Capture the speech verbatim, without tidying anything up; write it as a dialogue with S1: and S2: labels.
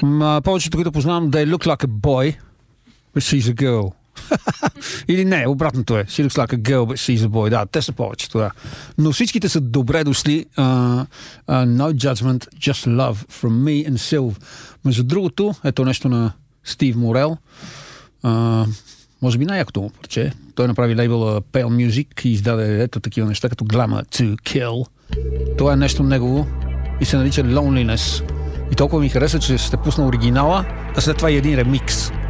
S1: Ма, повечето, които познавам, they look like a boy, but she's a girl. Или не, обратното е. She looks like a girl, but she's a boy. Да, те са повечето, да. Но всичките са добре дошли. Uh, uh, no judgment, just love from me and Sylv. Между другото, ето нещо на Стив Морел. Uh, може би най-якото му парче. Той направи лейбъла Pale Music и издаде ето такива неща, като Glamour to Kill. Това е нещо негово и се нарича Loneliness. И толкова ми хареса, че ще пусна оригинала, а след това и един ремикс.